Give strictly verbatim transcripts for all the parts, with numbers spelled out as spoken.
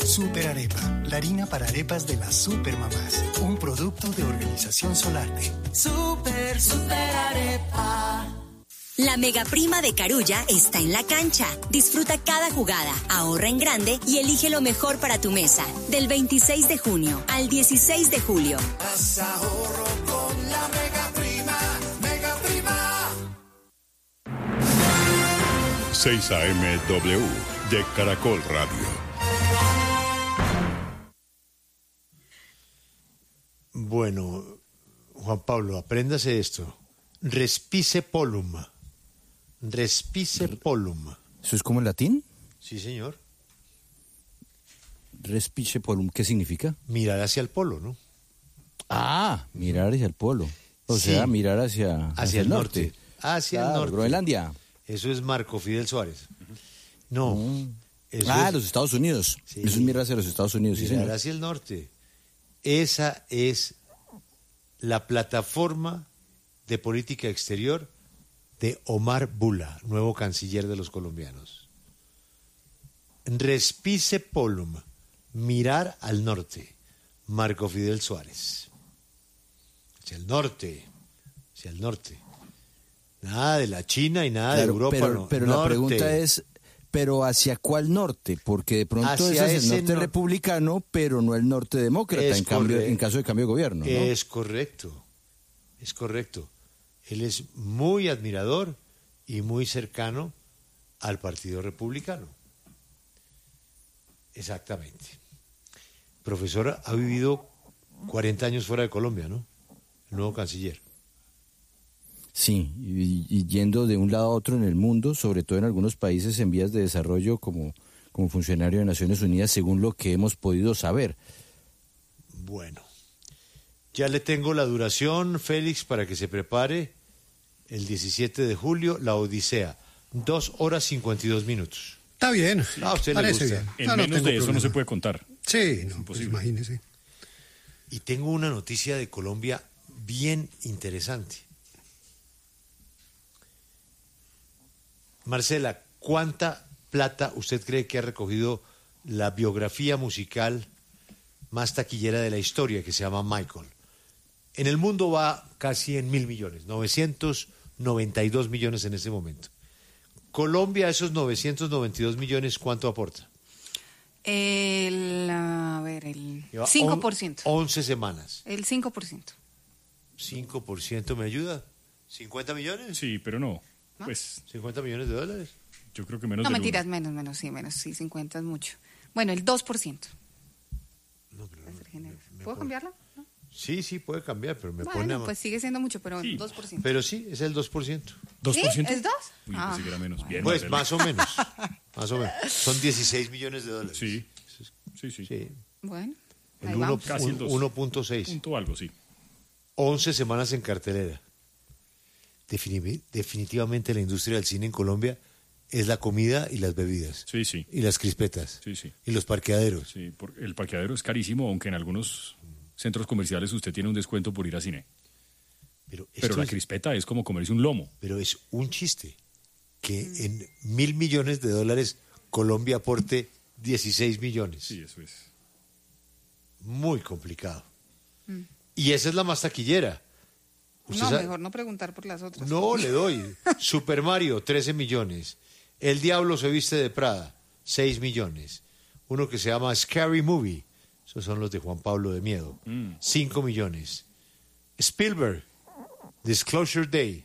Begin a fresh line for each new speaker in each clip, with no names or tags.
Super Arepa, la harina para arepas de las supermamás. Un producto de Organización Solarte.
Super, super arepa.
La mega prima de Carulla está en la cancha. Disfruta cada jugada, ahorra en grande y elige lo mejor para tu mesa. Del veintiséis de junio al dieciséis de julio.
Haz ahorro con la mega prima, mega prima.
seis A M W de Caracol Radio.
Bueno, Juan Pablo, apréndase esto. Respice polum. Respice polum.
¿Eso es como en latín?
Sí, señor.
Respice polum, ¿qué significa?
Mirar hacia el polo, ¿no?
Ah, mirar hacia el polo. O
Sí.
sea, mirar hacia, hacia,
Hacia
el norte.
norte. Hacia
Claro,
el norte.
Groenlandia.
Eso es Marco Fidel Suárez. No.
Mm.
Eso
Ah,
es
los Estados Unidos.
Sí.
Eso es mirar hacia los Estados Unidos, sí,
mirar
señor.
hacia el norte. Esa es la plataforma de política exterior de Omar Bula, nuevo canciller de los colombianos. Respice polum, mirar al norte. Marco Fidel Suárez. Hacia el norte, hacia el norte. Nada de la China y nada de
Claro,
Europa,
pero,
no.
pero la
Norte.
pregunta es, ¿pero hacia cuál norte? Porque de pronto
Hacia
ese es
ese
el norte
nor-
republicano, pero no el norte demócrata,
Es
en, cambio,
correcto.
en caso de cambio de gobierno, ¿no?
Es correcto, es correcto. Él es muy admirador y muy cercano al Partido Republicano. Exactamente. Profesor, ha vivido cuarenta años fuera de Colombia, ¿no? El nuevo canciller.
Sí, y, y yendo de un lado a otro en el mundo, sobre todo en algunos países en vías de desarrollo como, como funcionario de Naciones Unidas, según lo que hemos podido saber.
Bueno, ya le tengo la duración, Félix, para que se prepare. El diecisiete de julio, la Odisea. Dos horas cincuenta y dos minutos.
Está bien,
Ah, a usted le
parece
gusta.
bien.
En
No, no
menos
tengo
de eso no
problema.
se puede contar.
Sí, no, pues
imposible.
imagínese.
Y tengo una noticia de Colombia bien interesante. Marcela, ¿cuánta plata usted cree que ha recogido la biografía musical más taquillera de la historia, que se llama Michael? En el mundo va casi en mil millones, novecientos noventa y dos millones en este momento. Colombia, esos novecientos noventa y dos millones, ¿cuánto aporta?
El, a ver, el
Lleva
cinco
on-
por ciento.
once semanas.
El cinco por ciento.
cinco por ciento me ayuda. ¿cincuenta millones?
Sí, pero no.
¿No?
Pues
¿cincuenta millones de dólares?
yo creo que menos
No,
del
mentiras,
uno.
menos, menos, sí, menos, sí, cincuenta es mucho. Bueno, el dos por ciento.
No, pero
Para ser generoso.
me
¿Puedo
pone-
cambiarla? ¿No?
Sí, sí, puede cambiar, pero me pone a...
Bueno, pues sigue siendo mucho, pero
Sí.
dos por ciento.
Pero sí, es el dos por ciento.
¿dos por ciento?
¿Sí? ¿Es dos?
Uy,
Ah,
pensé que era menos. Bien,
Pues
Marcela.
más o menos, más o menos. Son dieciséis millones de dólares.
Sí, sí, sí.
Sí,
Bueno,
el
ahí
uno-
vamos.
Casi el
un-
dos.
uno punto seis.
Punto algo, sí.
once semanas en cartelera. Defini- definitivamente la industria del cine en Colombia es la comida y las bebidas.
Sí, sí.
Y las crispetas.
Sí, sí.
Y los parqueaderos.
Sí, por- el parqueadero es carísimo, aunque en algunos centros comerciales usted tiene un descuento por ir a cine.
Pero,
Pero
esto
la
es,
crispeta es como comerse un lomo.
pero es un chiste que en mil millones de dólares Colombia aporte dieciséis millones.
Sí, eso es.
Muy complicado.
Mm.
Y esa es la más taquillera. ¿Usted
No,
sabe?
mejor no preguntar por las otras.
No, le doy. Super Mario, trece millones. El Diablo se viste de Prada, seis millones. Uno que se llama Scary Movie, esos son los de Juan Pablo de Miedo,
Mm.
cinco millones. Spielberg, Disclosure Day,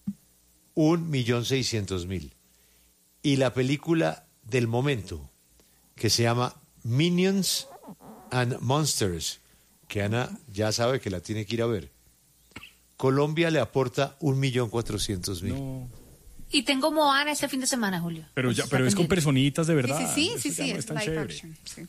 un millón seiscientos mil. Y la película del momento, que se llama Minions and Monsters, que Ana ya sabe que la tiene que ir a ver. Colombia le aporta un millón cuatrocientos mil.
No.
Y tengo Moana este fin de semana, Julio.
Pero, ya,
Está
pero es con
pendiente.
personitas de
Sí,
verdad.
sí, sí,
Eso
sí,
ya
sí,
no
es
tan
live
chévere.
action. Sí.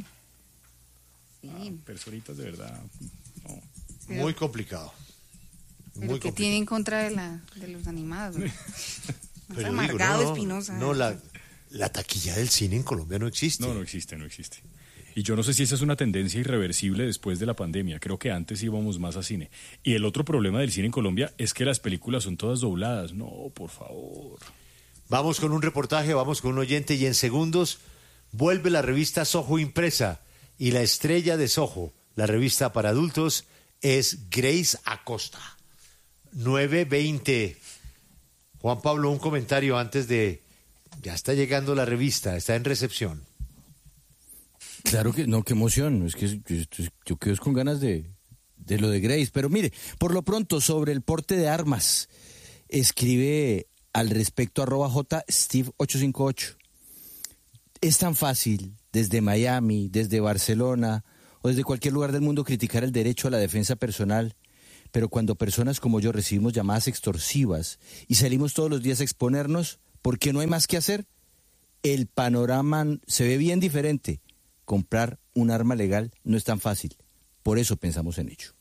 Sí,
Ah, personitas de verdad. No.
pero-
Muy complicado.
pero
Muy
que
complicado.
tiene en contra de, la, de los animados. ¿no? Más
Pero digo,
amargado,
no, no,
Espinosa.
No, la, la taquilla del cine en Colombia no existe.
No, no existe, no existe. Y yo no sé si esa es una tendencia irreversible después de la pandemia. Creo que antes íbamos más a cine. Y el otro problema del cine en Colombia es que las películas son todas dobladas. No, por favor.
Vamos con un reportaje, vamos con un oyente y en segundos vuelve la revista Soho impresa y la estrella de Soho, la revista para adultos, es Grace Acosta. nueve veinte. Juan Pablo, un comentario antes de... Ya está llegando la revista, está en recepción.
Claro que no, qué emoción. Es que yo, yo quedo con ganas de, de lo de Grace. Pero mire, por lo pronto, sobre el porte de armas, escribe al respecto arroba J Steve ocho cinco ocho. Es tan fácil desde Miami, desde Barcelona o desde cualquier lugar del mundo criticar el derecho a la defensa personal, pero cuando personas como yo recibimos llamadas extorsivas y salimos todos los días a exponernos porque no hay más que hacer, el panorama se ve bien diferente. Comprar un arma legal no es tan fácil, por eso pensamos en ello.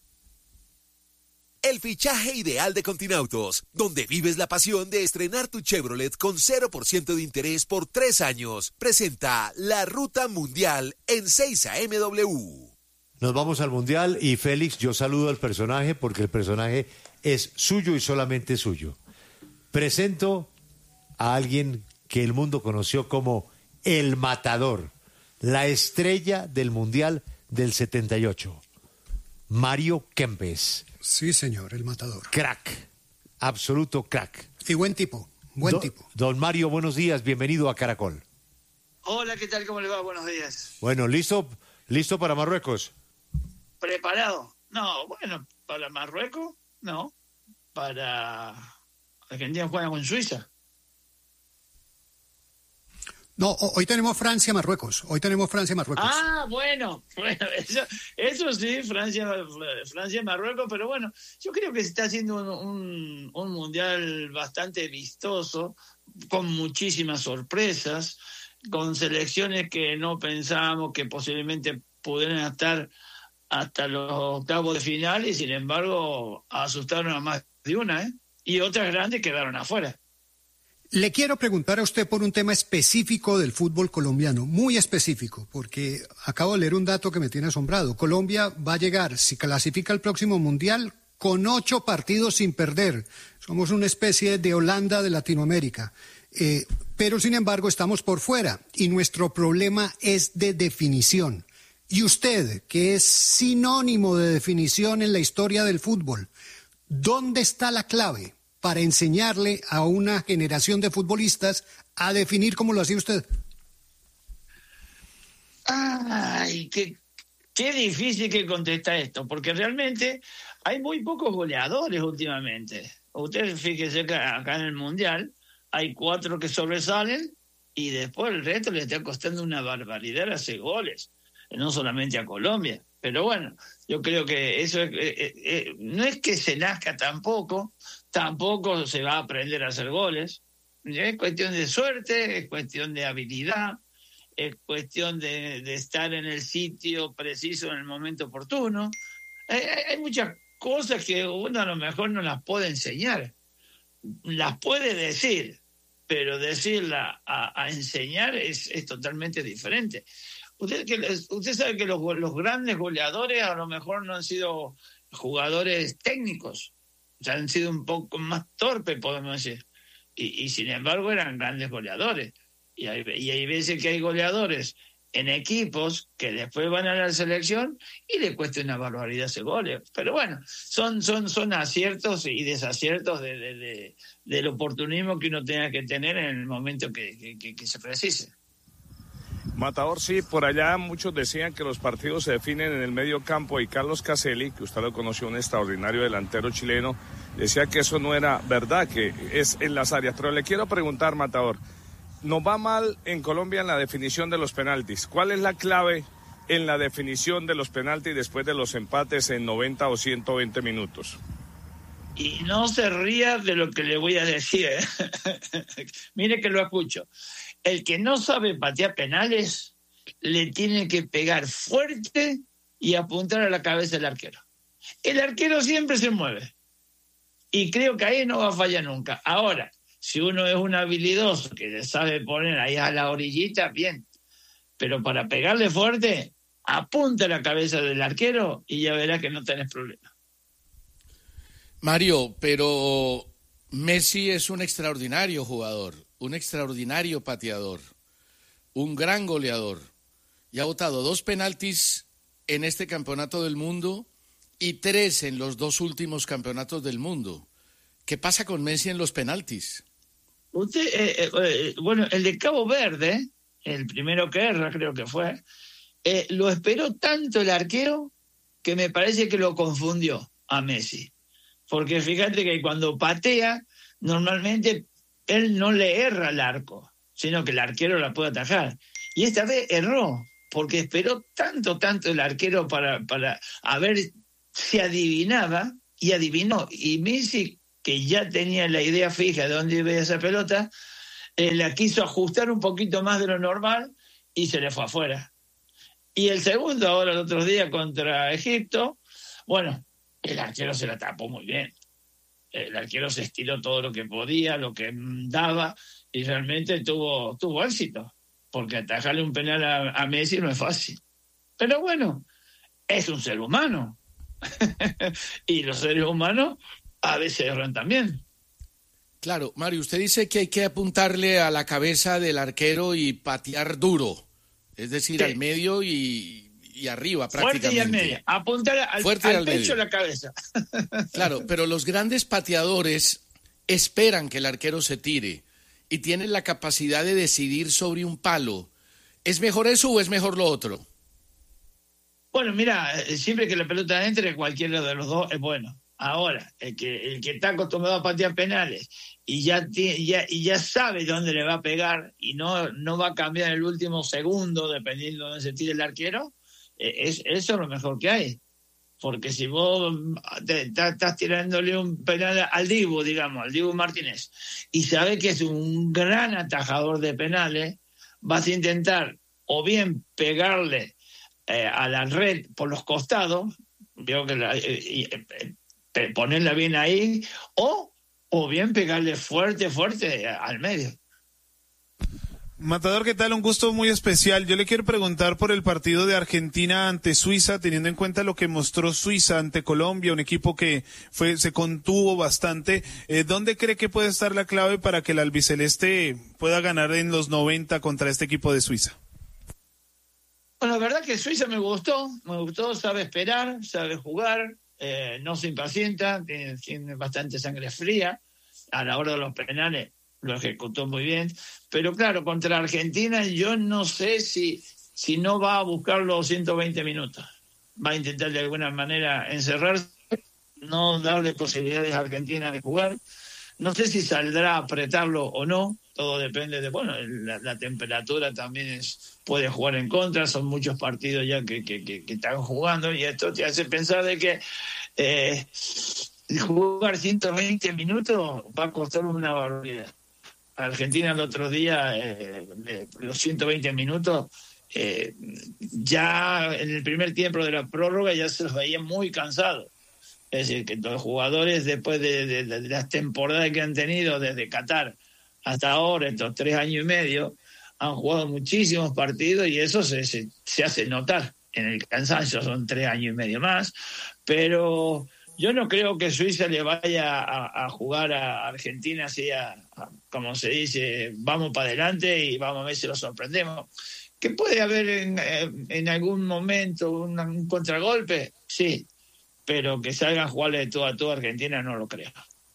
El fichaje ideal de Continautos, donde vives la pasión de estrenar tu Chevrolet con cero por ciento de interés por tres años, presenta la Ruta Mundial en seis A M W.
Nos vamos al Mundial y Félix, yo saludo al personaje porque el personaje es suyo y solamente suyo. Presento a alguien que el mundo conoció como El Matador, la estrella del Mundial del setenta y ocho, Mario Kempes.
Sí, señor, El Matador.
Crack, absoluto crack.
Y buen tipo, buen
Do,
tipo.
Don Mario, buenos días, bienvenido a Caracol.
Hola, ¿qué tal? ¿Cómo le va? Buenos días.
Bueno, ¿listo, listo para Marruecos?
¿Preparado? No, bueno, para Marruecos, no. Para Argentina juega con Suiza.
No, hoy tenemos Francia-Marruecos. Hoy tenemos Francia-Marruecos.
Ah, bueno, bueno, eso, eso sí, Francia, Francia-Marruecos, pero bueno, yo creo que se está haciendo un, un, un mundial bastante vistoso, con muchísimas sorpresas, con selecciones que no pensábamos que posiblemente pudieran estar hasta los octavos de final y sin embargo asustaron a más de una, ¿eh? Y otras grandes quedaron afuera.
Le quiero preguntar a usted por un tema específico del fútbol colombiano, muy específico, porque acabo de leer un dato que me tiene asombrado. Colombia va a llegar, si clasifica al próximo Mundial, con ocho partidos sin perder. Somos una especie de Holanda de Latinoamérica. Eh, pero, sin embargo, estamos por fuera y nuestro problema es de definición. Y usted, que es sinónimo de definición en la historia del fútbol, ¿dónde está la clave para enseñarle a una generación de futbolistas a definir como lo hacía usted?
Ay, qué, qué difícil que contestar esto, porque realmente hay muy pocos goleadores últimamente. Usted fíjese que acá en el Mundial hay cuatro que sobresalen y después el resto le está costando una barbaridad hacer goles, no solamente a Colombia. Pero bueno, yo creo que eso es, eh, eh, no es que se nazca tampoco, tampoco se va a aprender a hacer goles. Es cuestión de suerte, es cuestión de habilidad, es cuestión de, de estar en el sitio preciso en el momento oportuno. Hay, hay muchas cosas que uno a lo mejor no las puede enseñar. Las puede decir, pero decirla a, a enseñar es, es totalmente diferente. Usted, que, usted sabe que los, los grandes goleadores a lo mejor no han sido jugadores técnicos, o sea, han sido un poco más torpes, podemos decir, y, y sin embargo eran grandes goleadores. Y hay, y hay veces que hay goleadores en equipos que después van a la selección y le cuesta una barbaridad ese goles. Pero bueno, son, son, son aciertos y desaciertos de, de, de, del oportunismo que uno tenga que tener en el momento que, que, que se precise.
Matador, sí, por allá muchos decían que los partidos se definen en el medio campo y Carlos Caselli, que usted lo conoció, un extraordinario delantero chileno, decía que eso no era verdad, que es en las áreas. Pero le quiero preguntar, Matador, nos va mal en Colombia en la definición de los penaltis. ¿Cuál es la clave en la definición de los penaltis después de los empates en noventa o ciento veinte minutos?
Y no se ría de lo que le voy a decir. Mire que lo escucho. El que no sabe patear penales le tiene que pegar fuerte y apuntar a la cabeza del arquero. El arquero siempre se mueve y creo que ahí no va a fallar nunca. Ahora, si uno es un habilidoso que le sabe poner ahí a la orillita, bien, pero para pegarle fuerte, apunta a la cabeza del arquero y ya verá que no tenés problema.
Mario, pero Messi es un extraordinario jugador, un extraordinario pateador. un gran goleador, y ha botado dos penaltis en este campeonato del mundo y tres en los dos últimos campeonatos del mundo. ¿Qué pasa con Messi en los penaltis?
Usted, eh, eh, bueno, el de Cabo Verde, el primero que erra, creo que fue, eh, lo esperó tanto el arquero que me parece que lo confundió a Messi. Porque fíjate que cuando patea, normalmente él no le erra al arco, sino que el arquero la puede atajar. Y esta vez erró, porque esperó tanto, tanto el arquero para, para a ver si adivinaba, y adivinó. Y Messi, que ya tenía la idea fija de dónde iba esa pelota, eh, la quiso ajustar un poquito más de lo normal y se le fue afuera. Y el segundo, ahora el otro día contra Egipto, bueno, el arquero se la tapó muy bien. El arquero se estiró todo lo que podía, lo que daba, y realmente tuvo, tuvo éxito, porque atajarle un penal a, a Messi no es fácil. Pero bueno, es un ser humano. Y los seres humanos a veces erran también.
Claro, Mario, usted dice que hay que apuntarle a la cabeza del arquero y patear duro, es decir, sí, al medio y, y arriba prácticamente.
Fuerte y al medio, apuntar al,
Fuerte
al
al
pecho
medio.
la cabeza.
Claro, pero los grandes pateadores esperan que el arquero se tire y tienen la capacidad de decidir sobre un palo. ¿Es mejor eso o es mejor lo otro?
Bueno, mira, siempre que la pelota entre, cualquiera de los dos es bueno. Ahora, el que, el que está acostumbrado a patear penales y ya, tiene, ya, y ya sabe dónde le va a pegar y no, no va a cambiar en el último segundo dependiendo de dónde se tire el arquero, es, eso es lo mejor que hay. Porque si vos te, te, estás tirándole un penal al Dibu, digamos, al Dibu Martínez, y sabes que es un gran atajador de penales, vas a intentar o bien pegarle eh, a la red por los costados, veo que la, eh, eh, ponerla bien ahí, o, o bien pegarle fuerte, fuerte al medio.
Matador, ¿qué tal? Un gusto muy especial. Yo le quiero preguntar por el partido de Argentina ante Suiza, teniendo en cuenta lo que mostró Suiza ante Colombia, un equipo que fue se contuvo bastante. Eh, ¿Dónde cree que puede estar la clave para que el albiceleste pueda ganar en los noventa contra este equipo de Suiza?
Bueno, la verdad que Suiza me gustó, me gustó, sabe esperar, sabe jugar, eh, no se impacienta, tiene, tiene bastante sangre fría. A la hora de los penales lo ejecutó muy bien, pero claro, contra Argentina yo no sé si, si no va a buscar los ciento veinte minutos. Va a intentar de alguna manera encerrarse, no darle posibilidades a Argentina de jugar. No sé si saldrá a apretarlo o no, todo depende de, bueno, la, la temperatura también es, puede jugar en contra, son muchos partidos ya que, que, que, que están jugando, y esto te hace pensar de que eh, jugar ciento veinte minutos va a costar una barbaridad. Argentina el otro día, eh, los ciento veinte minutos, eh, ya en el primer tiempo de la prórroga ya se los veía muy cansados. Es decir, que los jugadores después de, de, de las temporadas que han tenido desde Qatar hasta ahora, estos tres años y medio, han jugado muchísimos partidos y eso se, se, se hace notar en el cansancio, son tres años y medio más, pero yo no creo que Suiza le vaya a, a jugar a Argentina así, a, a, como se dice, vamos para adelante y vamos a ver si lo sorprendemos. ¿Que puede haber en, en algún momento un, un contragolpe? Sí, pero que salgan a jugarle de todo a todo a Argentina no lo creo.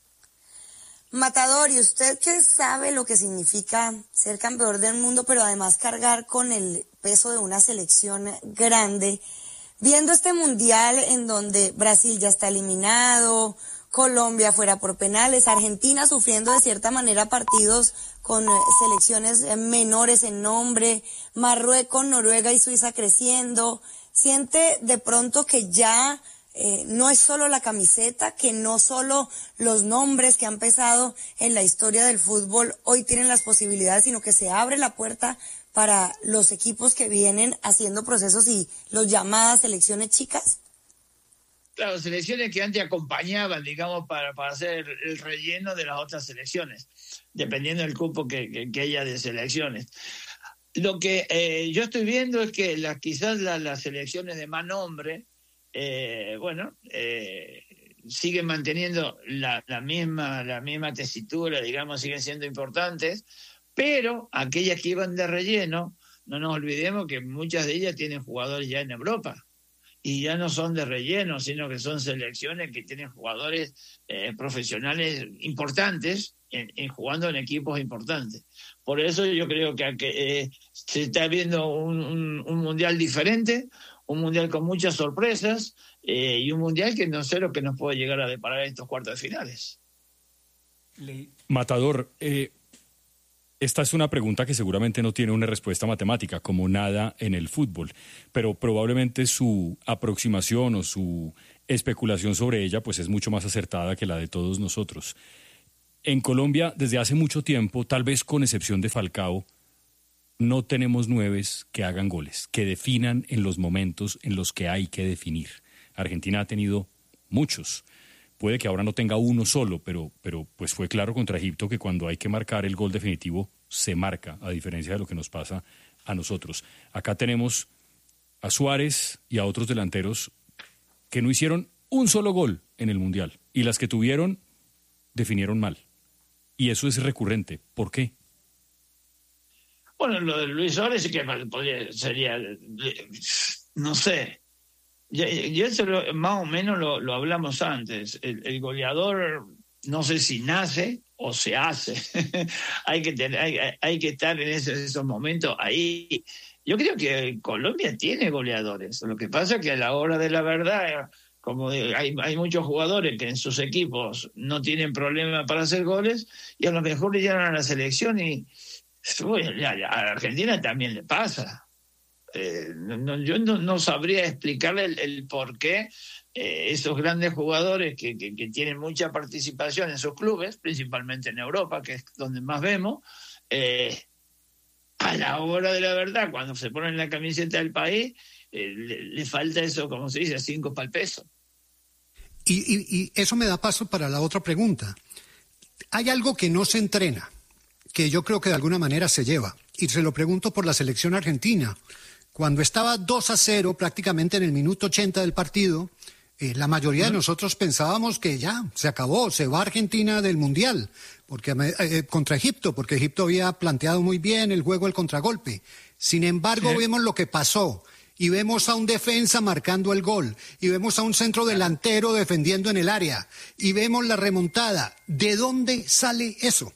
Matador, ¿y usted qué sabe lo que significa ser campeón del mundo, pero además cargar con el peso de una selección grande? Viendo este mundial en donde Brasil ya está eliminado, Colombia fuera por penales, Argentina sufriendo de cierta manera partidos con selecciones menores en nombre, Marruecos, Noruega y Suiza creciendo, ¿siente de pronto que ya eh, no es solo la camiseta, que no solo los nombres que han pesado en la historia del fútbol hoy tienen las posibilidades, sino que se abre la puerta para los equipos que vienen haciendo procesos y los llamadas selecciones chicas?
Claro, selecciones que antes acompañaban, digamos, para, para hacer el, el relleno de las otras selecciones, dependiendo del cupo que, que, que haya de selecciones. Lo que eh, yo estoy viendo es que la, quizás la, las selecciones de más nombre, eh, bueno, eh, siguen manteniendo la, la, misma, la misma tesitura, digamos, siguen siendo importantes, pero aquellas que iban de relleno no nos olvidemos que muchas de ellas tienen jugadores ya en Europa. Y ya no son de relleno, sino que son selecciones que tienen jugadores eh, profesionales importantes en, en jugando en equipos importantes. Por eso yo creo que, que eh, se está viendo un, un, un mundial diferente, un mundial con muchas sorpresas eh, y un mundial que no sé lo que nos puede llegar a deparar en estos cuartos de finales.
Matador, eh, esta es una pregunta que seguramente no tiene una respuesta matemática, como nada en el fútbol, pero probablemente su aproximación o su especulación sobre ella pues es mucho más acertada que la de todos nosotros. En Colombia, desde hace mucho tiempo, tal vez con excepción de Falcao, no tenemos nueves que hagan goles, que definan en los momentos en los que hay que definir. Argentina ha tenido muchos. Puede que ahora no tenga uno solo, pero, pero pues fue claro contra Egipto que cuando hay que marcar el gol definitivo, se marca, a diferencia de lo que nos pasa a nosotros. Acá tenemos a Suárez y a otros delanteros que no hicieron un solo gol en el Mundial. Y las que tuvieron, definieron mal. Y eso es recurrente. ¿Por qué?
Bueno, lo de Luis Suárez sí que podría, sería, no sé... Y, y eso lo, más o menos lo, lo hablamos antes. El, el goleador no sé si nace o se hace. hay, que tener, hay, hay que estar en ese, esos momentos ahí. Yo creo que Colombia tiene goleadores. Lo que pasa es que a la hora de la verdad, como hay, hay muchos jugadores que en sus equipos no tienen problema para hacer goles y a lo mejor le llegan a la selección y uy, a, a Argentina también le pasa. Eh, no, yo no, no sabría explicarle el, el por qué eh, esos grandes jugadores que, que, que tienen mucha participación en sus clubes, principalmente en Europa, que es donde más vemos, eh, a la hora de la verdad, cuando se ponen la camiseta del país, eh, le, le falta eso, como se dice, cinco para el peso.
Y, y, y eso me da paso para la otra pregunta. Hay algo que no se entrena, que yo creo que de alguna manera se lleva, y se lo pregunto por la selección argentina. Cuando estaba dos a cero prácticamente en el minuto ochenta del partido, eh, la mayoría de nosotros pensábamos que ya, se acabó, se va Argentina del Mundial porque eh, contra Egipto, porque Egipto había planteado muy bien el juego, el contragolpe. Sin embargo, sí. Vemos lo que pasó y vemos a un defensa marcando el gol y vemos a un centro delantero defendiendo en el área y vemos la remontada. ¿De dónde sale eso?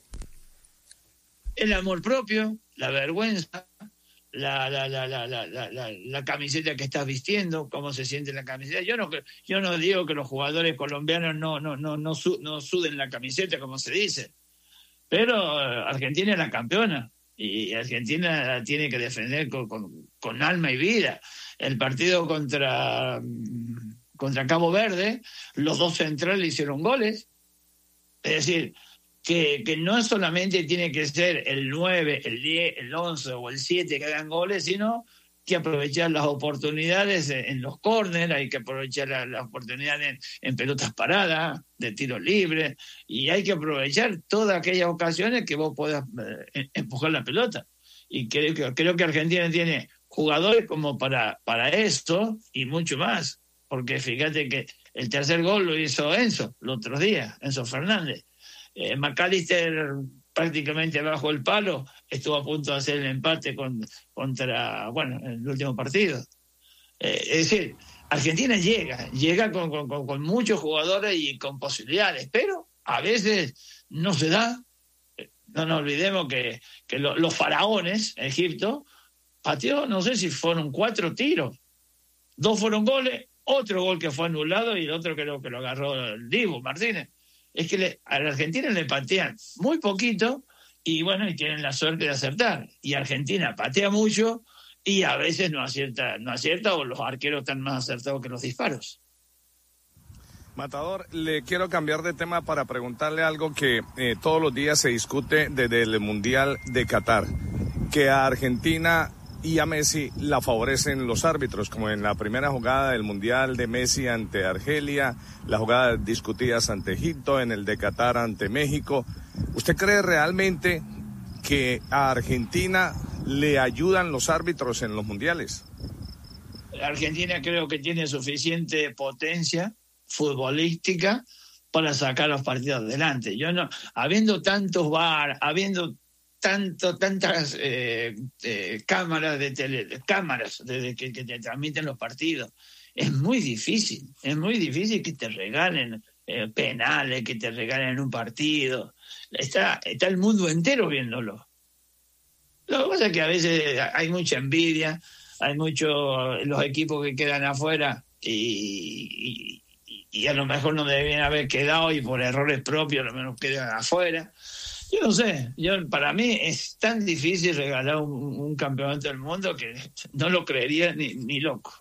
El amor propio, la vergüenza. La, la, la, la, la, la, la, la camiseta que estás vistiendo, cómo se siente la camiseta. Yo no, yo no digo que los jugadores colombianos no, no, no, no, su, no suden la camiseta, como se dice, pero Argentina es la campeona y Argentina la tiene que defender con, con, con alma y vida. El partido contra, contra Cabo Verde, los dos centrales hicieron goles, es decir, Que, que no solamente tiene que ser el nueve, el diez, el once o el siete que hagan goles, sino que aprovechar las oportunidades en, en los córneres, hay que aprovechar las la oportunidades en, en pelotas paradas, de tiro libre, y hay que aprovechar todas aquellas ocasiones que vos puedas eh, empujar la pelota. Y creo que, creo que Argentina tiene jugadores como para, para esto y mucho más, porque fíjate que el tercer gol lo hizo Enzo los otros días, Enzo Fernández. Eh, McAllister prácticamente bajo el palo estuvo a punto de hacer el empate con, contra, bueno, en el último partido. Eh, es decir, Argentina llega, llega con, con, con muchos jugadores y con posibilidades, pero a veces no se da. No nos olvidemos que, que lo, los faraones, Egipto, pateó, no sé si fueron cuatro tiros. Dos fueron goles, otro gol que fue anulado y el otro creo que lo agarró el Dibu Martínez. Es que le, a la Argentina le patean muy poquito y bueno, y tienen la suerte de acertar. Y Argentina patea mucho y a veces no acierta, no acierta o los arqueros están más acertados que los disparos.
Matador, le quiero cambiar de tema para preguntarle algo que eh, todos los días se discute desde el Mundial de Qatar, que a Argentina y a Messi la favorecen los árbitros, como en la primera jugada del Mundial de Messi ante Argelia, las jugadas discutidas ante Egipto, en el de Qatar ante México. ¿Usted cree realmente que a Argentina le ayudan los árbitros en los mundiales?
Argentina creo que tiene suficiente potencia futbolística para sacar los partidos adelante. Yo no, habiendo tantos V A R, habiendo tanto, tantas eh, eh, cámaras de tele, cámaras de, que, que te transmiten los partidos. Es muy difícil, es muy difícil que te regalen eh, penales, que te regalen un partido. Está, está el mundo entero viéndolo. Lo que pasa es que a veces hay mucha envidia, hay muchos los equipos que quedan afuera y, y, y a lo mejor no debían haber quedado y por errores propios a lo menos quedan afuera. Yo no sé, yo para mí es tan difícil regalar un, un campeonato del mundo que no lo creería ni, ni loco.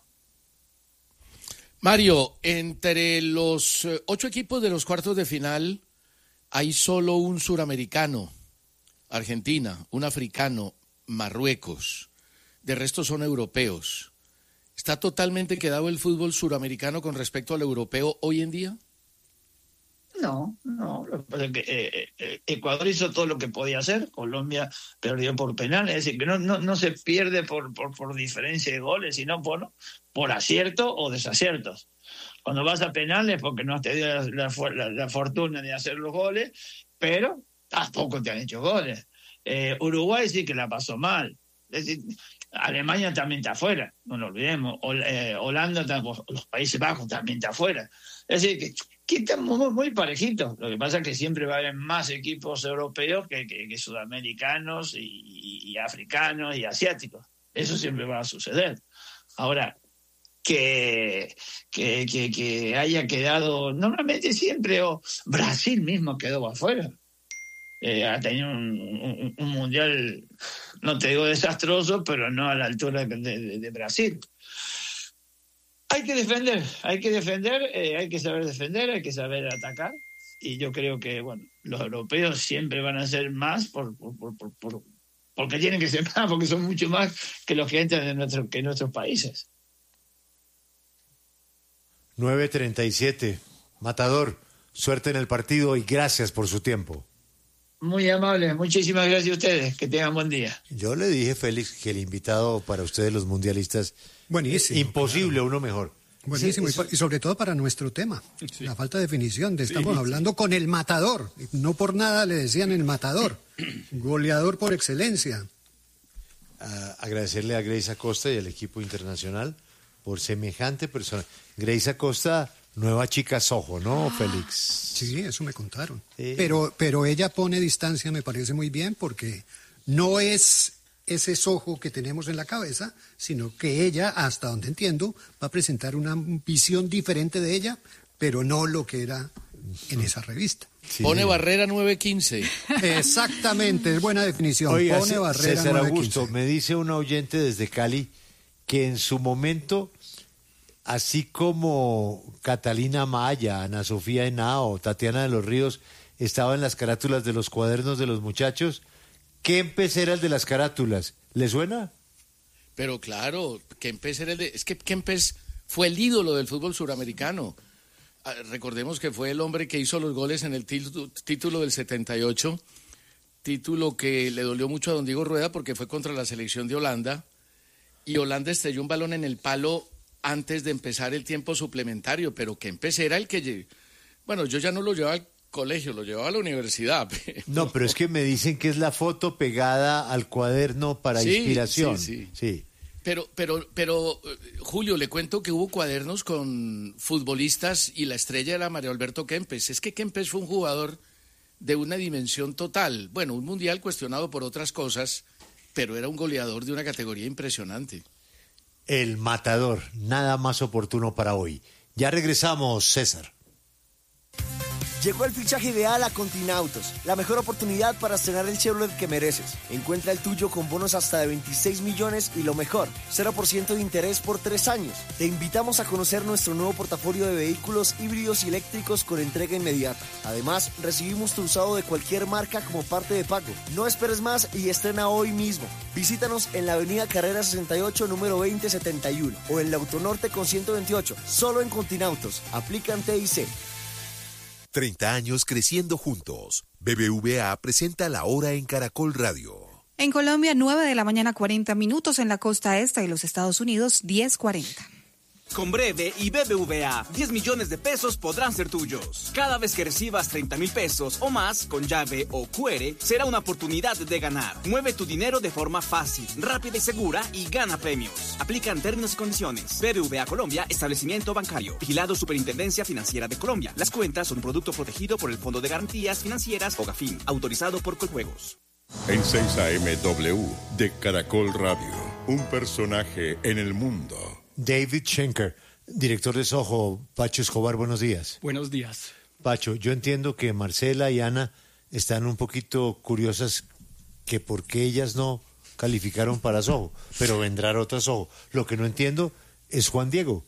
Mario, entre los eh, ocho equipos de los cuartos de final hay solo un suramericano, Argentina, un africano, Marruecos. De resto son europeos. ¿Está totalmente quedado el fútbol suramericano con respecto al europeo hoy en día?
No, no. Lo que pasa es que eh, eh, Ecuador hizo todo lo que podía hacer. Colombia perdió por penal. Es decir, que no, no, no se pierde por, por, por diferencia de goles, sino por, por acierto o desaciertos. Cuando vas a penales porque no has tenido la, la, la, la fortuna de hacer los goles, pero tampoco te han hecho goles. Eh, Uruguay sí que la pasó mal. Es decir, Alemania también está afuera, no lo olvidemos. Hol, eh, Holanda, los Países Bajos también está afuera. Es decir, que, que están muy, muy parejitos. Lo que pasa es que siempre va a haber más equipos europeos que, que, que sudamericanos y, y, y africanos y asiáticos. Eso siempre va a suceder. Ahora, que, que, que, que haya quedado, normalmente siempre, o Brasil mismo quedó afuera. Eh, ha tenido un, un, un mundial, no te digo desastroso, pero no a la altura de, de, de Brasil. Hay que defender, hay que defender, eh, hay que saber defender, hay que saber atacar. Y yo creo que, bueno, los europeos siempre van a ser más por, por, por, por, por, porque tienen que ser más, porque son mucho más que los que entran en nuestro, que en nuestros países.
nueve treinta y siete. Matador, suerte en el partido y gracias por su tiempo.
Muy amable, muchísimas gracias a ustedes, que tengan buen día.
Yo le dije, Félix, que el invitado para ustedes los mundialistas,
buenísimo,
es imposible, claro. Uno mejor.
Buenísimo, sí, y sobre todo para nuestro tema, sí. La falta de definición, de estamos sí, hablando sí. Con el matador, no por nada le decían el matador, goleador por excelencia.
Uh, agradecerle a Grace Acosta y al equipo internacional por semejante persona. Grace Acosta... Nueva chica Soho, ¿no, Félix?
Sí, eso me contaron.
Sí.
Pero, pero ella pone distancia, me parece muy bien, porque no es ese Soho que tenemos en la cabeza, sino que ella, hasta donde entiendo, va a presentar una visión diferente de ella, pero no lo que era en esa revista.
Sí. Pone barrera nueve quince.
Exactamente, es buena definición.
Oiga,
pone barrera
César Augusto,
nueve quince.
Me dice un oyente desde Cali que en su momento... Así como Catalina Maya, Ana Sofía Henao, Tatiana de los Ríos estaban en las carátulas de los cuadernos de los muchachos, Kempes era el de las carátulas. ¿Le suena?
Pero claro, Kempes era el de... Es que Kempes fue el ídolo del fútbol suramericano. Recordemos que fue el hombre que hizo los goles en el título del setenta y ocho, título que le dolió mucho a don Diego Rueda porque fue contra la selección de Holanda, y Holanda estrelló un balón en el palo antes de empezar el tiempo suplementario, pero Kempes era el que... Bueno, yo ya no lo llevaba al colegio, lo llevaba a la universidad. Pero...
No, pero es que me dicen que es la foto pegada al cuaderno para
sí,
inspiración.
Sí, sí.
sí.
Pero, pero, pero, Julio, le cuento que hubo cuadernos con futbolistas y la estrella era Mario Alberto Kempes. Es que Kempes fue un jugador de una dimensión total. Bueno, un mundial cuestionado por otras cosas, pero era un goleador de una categoría impresionante.
El matador, nada más oportuno para hoy. Ya regresamos, César.
Llegó el fichaje ideal a Continautos, la mejor oportunidad para estrenar el Chevrolet que mereces. Encuentra el tuyo con bonos hasta de veintiséis millones y lo mejor, cero por ciento de interés por tres años. Te invitamos a conocer nuestro nuevo portafolio de vehículos híbridos y eléctricos con entrega inmediata. Además, recibimos tu usado de cualquier marca como parte de pago. No esperes más y estrena hoy mismo. Visítanos en la avenida Carrera sesenta y ocho, número veinte setenta y uno o en la Autonorte con ciento veintiocho, solo en Continautos. Aplican T I C.
treinta años creciendo juntos. B B V A presenta La Hora en Caracol Radio.
En Colombia, nueve de la mañana, cuarenta minutos. En la costa este de los Estados Unidos, diez cuarenta.
Con Breve y B B V A, diez millones de pesos podrán ser tuyos. Cada vez que recibas treinta mil pesos o más con llave o Q R, será una oportunidad de ganar. Mueve tu dinero de forma fácil, rápida y segura y gana premios. Aplican términos y condiciones. B B V A Colombia, establecimiento bancario. Vigilado Superintendencia Financiera de Colombia. Las cuentas son un producto protegido por el Fondo de Garantías Financieras o GAFIN, autorizado por Coljuegos.
En seis A M W de Caracol Radio, un personaje en el mundo.
David Schenker, director de Soho. Pacho Escobar, buenos días.
Buenos días.
Pacho, yo entiendo que Marcela y Ana están un poquito curiosas que por qué ellas no calificaron para Soho, pero vendrán otras Soho. Lo que no entiendo es Juan Diego,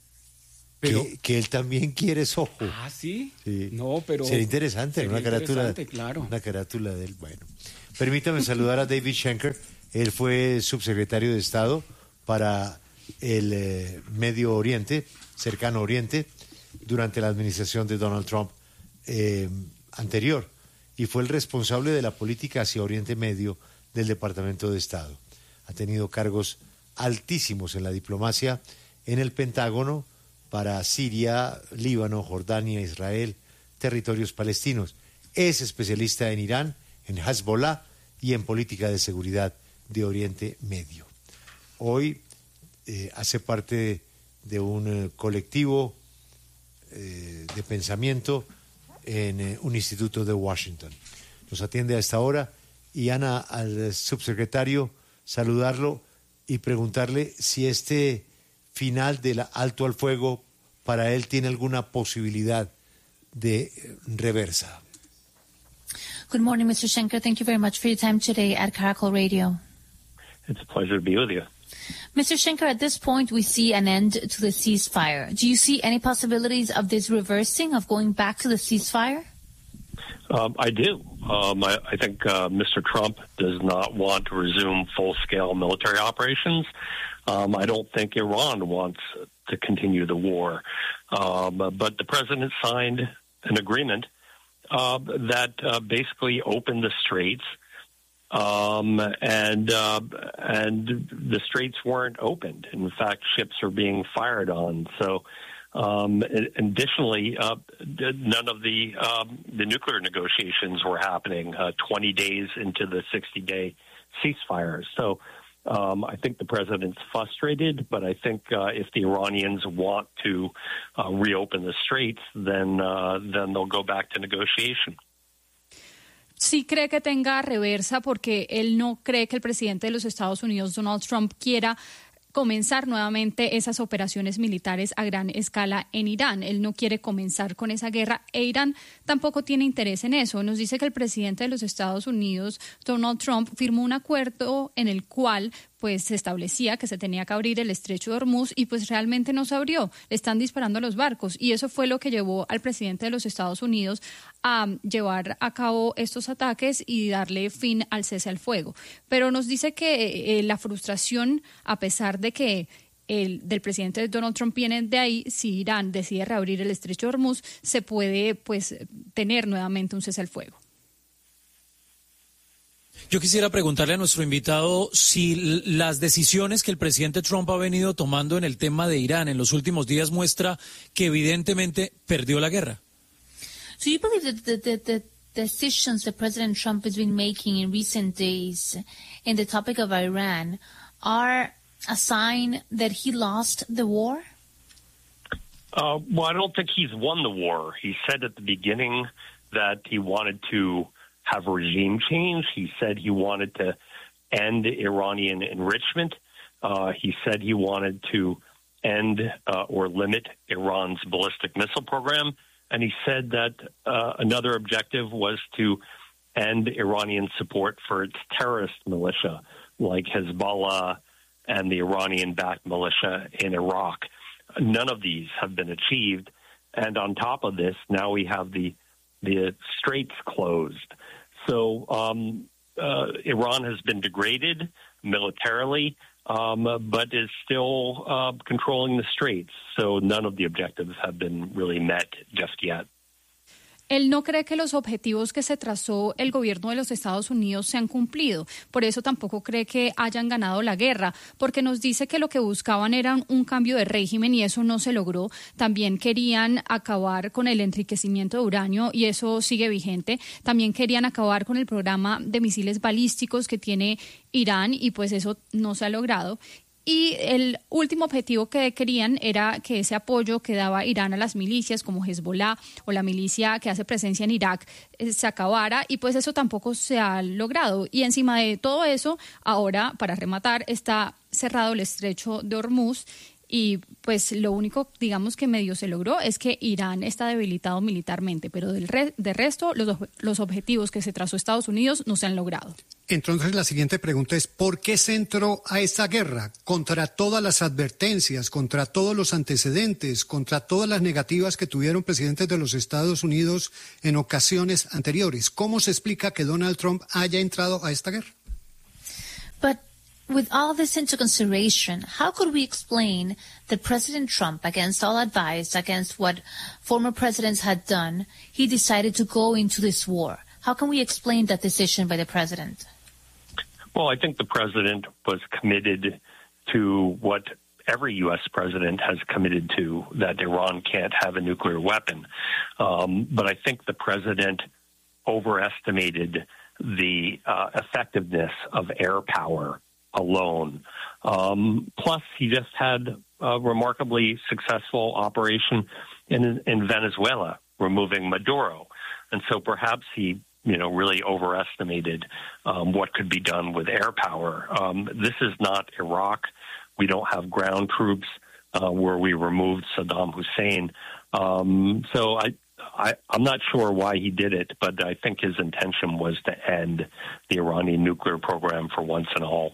pero, que, que él también quiere Soho.
Ah, ¿sí?
Sí.
No, pero...
Sería interesante,
sería
una carátula,
interesante, claro.
Una carátula de él. Bueno, permítame saludar a David Schenker. Él fue subsecretario de Estado para el eh, Medio Oriente, cercano Oriente, durante la administración de Donald Trump eh, anterior, y fue el responsable de la política hacia Oriente Medio del Departamento de Estado. Ha tenido cargos altísimos en la diplomacia, en el Pentágono, para Siria, Líbano, Jordania, Israel, territorios palestinos. Es especialista en Irán, en Hezbollah y en política de seguridad de Oriente Medio. Hoy eh, hace parte de un eh, colectivo eh, de pensamiento en eh, un instituto de Washington. Nos atiende a esta hora y Ana, al subsecretario, saludarlo y preguntarle si este final del alto al fuego para él tiene alguna posibilidad de reversa.
Good morning, Mister Schenker. Thank you very much for your time today at Caracol Radio.
It's a pleasure to be with you.
Mister Schenker, at this point, we see an end to the ceasefire. Do you see any possibilities of this reversing, of going back to the ceasefire?
Um, I do. Um, I, I think uh, Mister Trump does not want to resume full-scale military operations. Um, I don't think Iran wants to continue the war. Um, but the president signed an agreement uh, that uh, basically opened the straits. Um, and uh, and the straits weren't opened. In fact, ships are being fired on. So, um, additionally, uh, none of the um, the nuclear negotiations were happening uh, twenty days into the sixty-day ceasefire. So, um, I think the president's frustrated, but I think uh, if the Iranians want to uh, reopen the straits, then uh, then they'll go back to negotiation.
Sí cree que tenga reversa porque él no cree que el presidente de los Estados Unidos, Donald Trump, quiera comenzar nuevamente esas operaciones militares a gran escala en Irán. Él no quiere comenzar con esa guerra e Irán tampoco tiene interés en eso. Nos dice que el presidente de los Estados Unidos, Donald Trump, firmó un acuerdo en el cual pues se establecía que se tenía que abrir el estrecho de Hormuz y pues realmente no se abrió. Le están disparando a los barcos y eso fue lo que llevó al presidente de los Estados Unidos a llevar a cabo estos ataques y darle fin al cese al fuego. Pero nos dice que eh, la frustración, a pesar de que el del presidente Donald Trump viene de ahí, si Irán decide reabrir el estrecho de Hormuz, se puede pues tener nuevamente un cese al fuego.
Yo quisiera preguntarle a nuestro invitado si las decisiones que el presidente Trump ha venido tomando en el tema de Irán en los últimos días muestra que evidentemente perdió la guerra.
So you believe that the, the, the decisions that President Trump has been making in recent days in the topic of Iran are a sign that he lost the war?
Uh, well, I don't think he's won the war. He said at the beginning that he wanted to have regime change. He said he wanted to end Iranian enrichment. Uh, he said he wanted to end uh, or limit Iran's ballistic missile program. And he said that uh, another objective was to end Iranian support for its terrorist militia, like Hezbollah and the Iranian-backed militia in Iraq. None of these have been achieved. And on top of this, now we have the the straits closed. So um, uh, Iran has been degraded militarily, um, but is still uh, controlling the straits. So none of the objectives have been really met just yet.
Él no cree que los objetivos que se trazó el gobierno de los Estados Unidos se han cumplido. Por eso tampoco cree que hayan ganado la guerra, porque nos dice que lo que buscaban era un cambio de régimen y eso no se logró. También querían acabar con el enriquecimiento de uranio y eso sigue vigente. También querían acabar con el programa de misiles balísticos que tiene Irán y pues eso no se ha logrado. Y el último objetivo que querían era que ese apoyo que daba Irán a las milicias como Hezbollah o la milicia que hace presencia en Irak eh, se acabara y pues eso tampoco se ha logrado. Y encima de todo eso, ahora, para rematar, está cerrado el estrecho de Hormuz y pues lo único, digamos, que medio se logró es que Irán está debilitado militarmente, pero del re- de resto los, los objetivos que se trazó Estados Unidos no se han logrado.
Entonces la siguiente pregunta es, ¿por qué se entró a esta guerra? Contra todas las advertencias, contra todos los antecedentes, contra todas las negativas que tuvieron presidentes de los Estados Unidos en ocasiones anteriores. ¿Cómo se explica que Donald Trump haya entrado a esta guerra?
But with all this into consideration, how could we explain that President Trump, against all advice, against what former presidents had done, he decided to go into this war? How can we explain that decision by the president?
Well, I think the president was committed to what every U S president has committed to, that Iran can't have a nuclear weapon. Um, but I think the president overestimated the uh, effectiveness of air power alone. Um, plus, he just had a remarkably successful operation in, in Venezuela, removing Maduro. And so perhaps he you know, really overestimated um, what could be done with air power. Um, this is not Iraq. We don't have ground troops uh, where we removed Saddam Hussein. Um, so I, I, I'm not sure why he did it, but I think his intention was to end the Iranian nuclear program for once and all.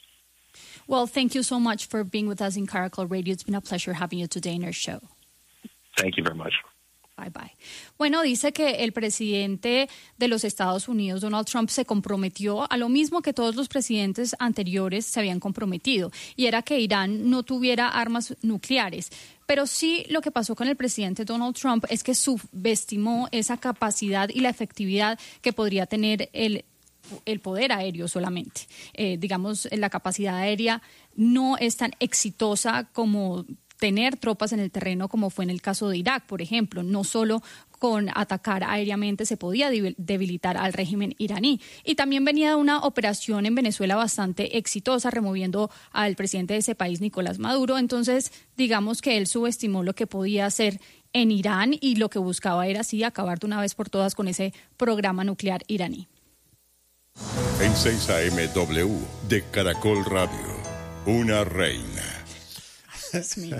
Well, thank you so much for being with us in Caracol Radio. It's been a pleasure having you today in our show.
Thank you very much.
Bye, bye. Bueno, dice que el presidente de los Estados Unidos, Donald Trump, se comprometió a lo mismo que todos los presidentes anteriores se habían comprometido, y era que Irán no tuviera armas nucleares. Pero sí, lo que pasó con el presidente Donald Trump es que subestimó esa capacidad y la efectividad que podría tener el el poder aéreo solamente. Eh, digamos, la capacidad aérea no es tan exitosa como tener tropas en el terreno como fue en el caso de Irak, por ejemplo. No solo con atacar aéreamente se podía debilitar al régimen iraní. Y también venía de una operación en Venezuela bastante exitosa, removiendo al presidente de ese país, Nicolás Maduro. Entonces, digamos que él subestimó lo que podía hacer en Irán y lo que buscaba era así acabar de una vez por todas con ese programa nuclear iraní.
En seis A M W de Caracol Radio, una reina.
Dios mío.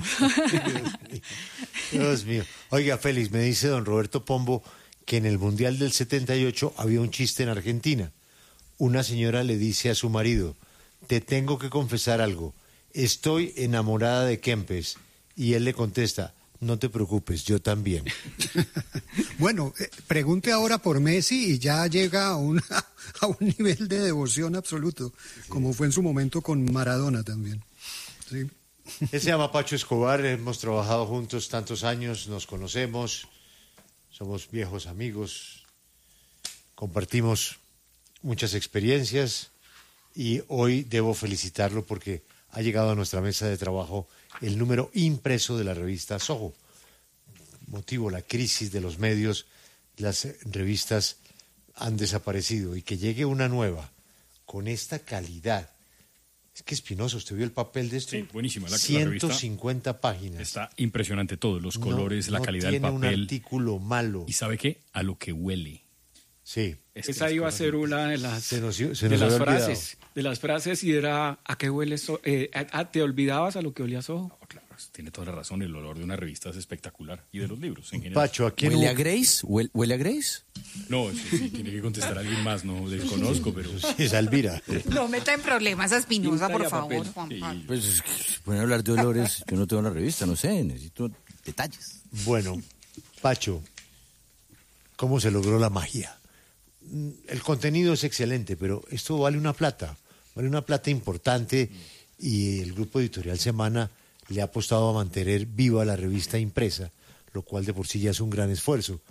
Dios mío. Oiga, Félix, me dice don Roberto Pombo que en el Mundial del setenta y ocho había un chiste en Argentina. Una señora le dice a su marido, te tengo que confesar algo, estoy enamorada de Kempes. Y él le contesta, no te preocupes, yo también.
Bueno, eh, pregunte ahora por Messi y ya llega a, una, a un nivel de devoción absoluto, sí, como fue en su momento con Maradona también. Sí.
Él se llama Pacho Escobar, hemos trabajado juntos tantos años, nos conocemos, somos viejos amigos, compartimos muchas experiencias y hoy debo felicitarlo porque ha llegado a nuestra mesa de trabajo el número impreso de la revista Soho. Motivo la crisis de los medios, las revistas han desaparecido y que llegue una nueva con esta calidad. Es que Espinosa, ¿usted vio el papel de esto?
Sí, buenísima. La,
ciento cincuenta
la
páginas.
Está impresionante todo, los colores,
no,
la
no
calidad del
papel.
papel.
Tiene un artículo malo.
¿Y sabe qué? A lo que huele.
Sí.
Es Esa iba a ser una de las,
se nos, se nos
de las frases.
Olvidado.
De las frases y era ¿a qué huele so eh, a, ¿Te olvidabas a lo que olía Soho?
No, claro, tiene toda la razón. El olor de una revista es espectacular. Y de los libros en general.
Pacho, ¿a quién
¿Huele
hubo?
a Grace? ¿Huele, ¿Huele a Grace?
No, eso sí, tiene que contestar a alguien más. No desconozco, pero...
Sí, es Alvira.
No meta en problemas a Espinosa, por favor, Juan Pablo.
Sí. Pues es que se pueden hablar de olores. Yo no tengo la revista, no sé, necesito detalles.
Bueno, Pacho, ¿cómo se logró la magia? El contenido es excelente, pero esto vale una plata, vale una plata importante y el grupo editorial Semana le ha apostado a mantener viva la revista impresa, lo cual de por sí ya es un gran esfuerzo.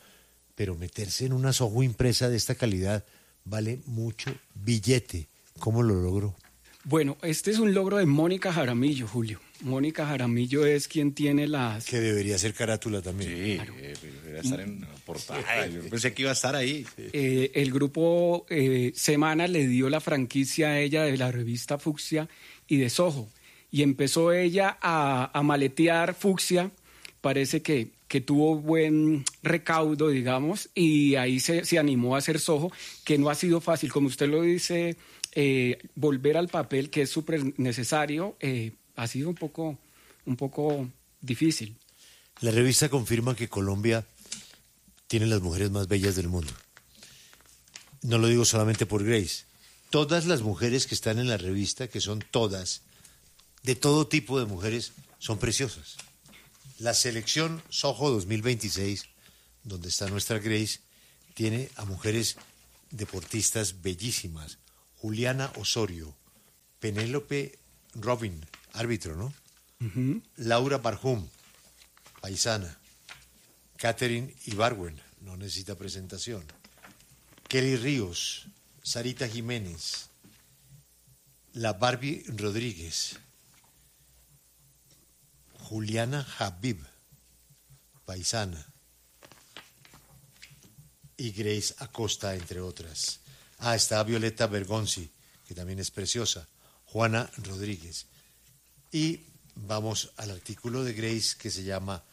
pero meterse en una Soho impresa de esta calidad vale mucho billete. ¿Cómo lo logró?
Bueno, este es un logro de Mónica Jaramillo, Julio. Mónica Jaramillo es quien tiene las...
Que debería ser carátula también.
Sí,
Claro.
eh, debería estar en la portada. Yo pensé que iba a estar ahí.
Eh, el grupo eh, Semana le dio la franquicia a ella de la revista Fucsia y de Soho. Y empezó ella a, a maletear Fucsia. Parece que, que tuvo buen recaudo, digamos, y ahí se, se animó a hacer Soho, que no ha sido fácil. Como usted lo dice, eh, volver al papel, que es súper necesario, eh, ha sido un poco, un poco difícil.
La revista confirma que Colombia tiene las mujeres más bellas del mundo. No lo digo solamente por Grace. Todas las mujeres que están en la revista, que son todas, de todo tipo de mujeres, son preciosas. La selección Soho dos mil veintiséis, donde está nuestra Grace, tiene a mujeres deportistas bellísimas. Juliana Osorio, Penélope Robin, árbitro, ¿no?
Uh-huh.
Laura Barhum, paisana. Catherine Ibarwen, no necesita presentación. Kelly Ríos, Sarita Jiménez, la Barbie Rodríguez, Juliana Habib, paisana, y Grace Acosta, entre otras. Ah, está Violeta Bergonzi, que también es preciosa, Juana Rodríguez. Y vamos al artículo de Grace que se llama